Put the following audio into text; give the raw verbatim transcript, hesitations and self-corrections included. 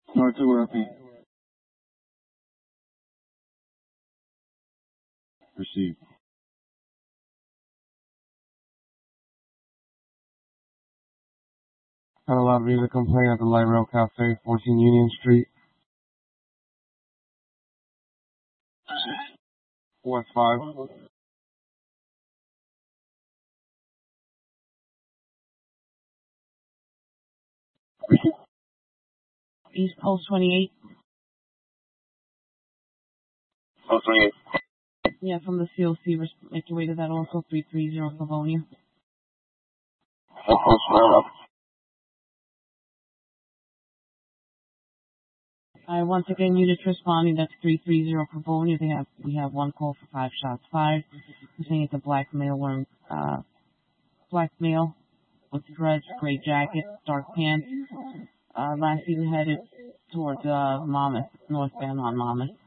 North to Murphy. Received. Had a lot of music complaint at the Light Rail Cafe, fourteen Union Street. West five. East Post twenty-eight. Post twenty-eight. Yeah, from the C O C, make your way to that also, three three zero Livonia. Post twelve. Uh, once again, units responding, that's three three zero Livonia. They have, we have one call for five shots fired. We're saying it's a black male wearing, uh, black male with dreads, gray jacket, dark pants. Uh, last even headed towards, uh, Monmouth, northbound on Monmouth.